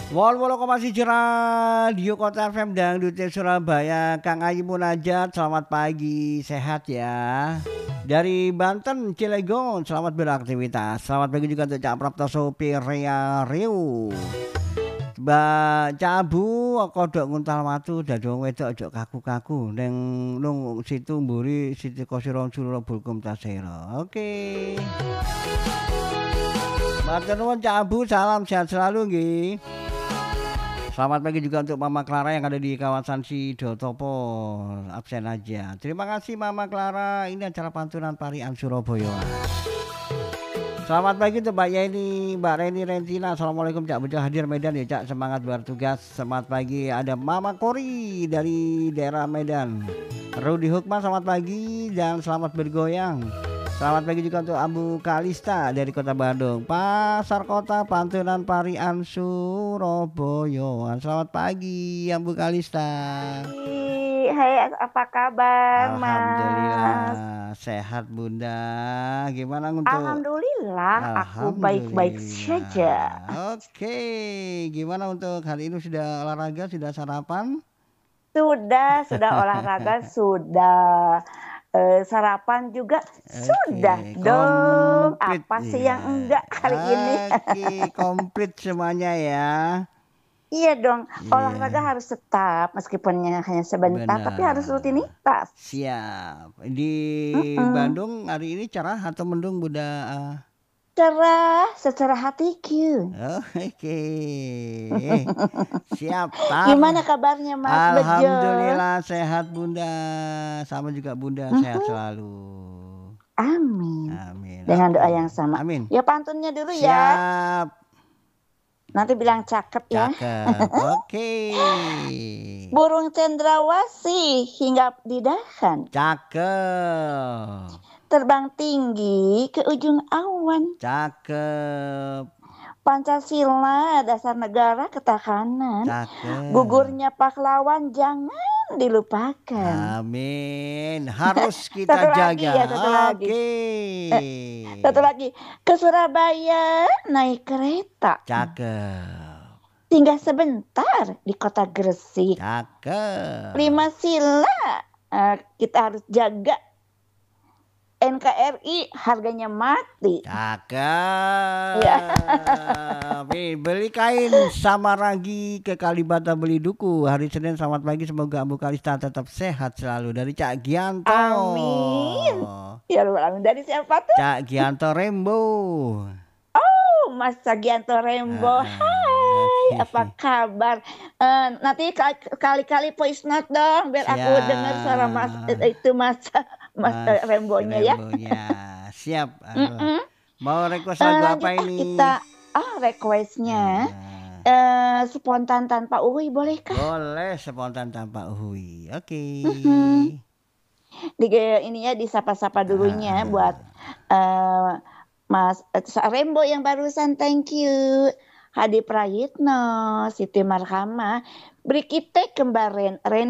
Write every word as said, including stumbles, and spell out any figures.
wolu wolu koma siji Radio Kota F M Dangdut Surabaya. Kang Ayi Munajat, selamat pagi, sehat ya. Dari Banten, Cilegon, selamat beraktivitas. Selamat pagi juga untuk Cak Prapto Sopir Ria Riu. Mbak Cabu, kodok nguntal watu, dadi wong wedok aja kaku-kaku. Neng nung situ mburi siti kosiron suruh bulkum tasera. Oke. Matur nuwun Cabu, salam sehat selalu nggih. Selamat pagi juga untuk Mama Clara yang ada di kawasan Sidotopo. Absen aja. Terima kasih Mama Clara. Ini acara pantunan Parian Surabaya. Selamat pagi untuk Mbak Yeni, Mbak Reni Rentina. Assalamualaikum Cak Bejo hadir Medan ya Cak. Semangat bertugas. Selamat pagi. Ada Mama Kori dari daerah Medan. Rudi Hukman selamat pagi dan selamat bergoyang. Selamat pagi juga untuk Abu Kalista dari Kota Bandung. Pasar Kota Pantunan Parian Surabaya. Selamat pagi Abu Kalista. Hai, apa kabar Alhamdulillah Mas? sehat Bunda. Gimana untuk Alhamdulillah, aku baik-baik saja. Oke, gimana untuk hari ini sudah olahraga, sudah sarapan? Sudah, sudah olahraga, sudah uh, sarapan juga, Oke, sudah dong. komplit, Apa sih ya. yang enggak hari ini? Oke, komplit semuanya ya. Iya dong, Iya. olahraga harus tetap meskipun hanya sebentar, Benar. tapi harus rutinitas. Siap. Di Mm-mm. Bandung hari ini cerah atau mendung Bunda? Cerah secara hatiku. Oh, oke. Siap. Tar. Gimana kabarnya Mas Bejo? Alhamdulillah sehat Bunda. Sama juga Bunda Mm-hmm. sehat selalu. Amin. Amin. Dengan Oke. doa yang sama. Amin. Ya pantunnya dulu Siap. ya. Nanti bilang cakep ya. Cakep. Oke. Burung cendrawasih hinggap di dahan. Cakep. Terbang tinggi ke ujung awan. Cakep. Pancasila dasar negara ketahanan. Cakep. Gugurnya pahlawan jangan dilupakan. Amin. Harus kita Satu jaga. lagi ya, satu lagi. Oke. Satu lagi. Ke Surabaya naik kereta. Cakep. Singgah sebentar di kota Gresik. Cakep. Lima sila uh, kita harus jaga. N K R I harganya mati. Cakep. Ya. Beli kain sama ragi ke Kalibata beli duku. Hari Senin selamat pagi, semoga Abu Kalista tetap sehat selalu. Dari Cak Gianto. Amin. Ya amin. Dari siapa tuh? Cak Gianto Rembo. Oh, Mas Gianto Rembo. Ah, Hai, oke. apa kabar? Uh, nanti kali-kali voice note dong biar aku Siap. dengar suara Mas itu Mas Mas, Mas Rembonya ya. Rembonya. Siap. Aduh. Mm-mm. Mau request Uh, lagu lanjut apa ah, ini? kita ah requestnya Nah, uh, spontan tanpa uhui bolehkah? boleh spontan tanpa uhui. Oke. Mm-mm. Di ini ya disapa-sapa dulunya Ah. buat uh, Mas uh, Rembo yang barusan, thank you. Hadi Prayitno, Siti Marhama, Brikite Kembaren, Ren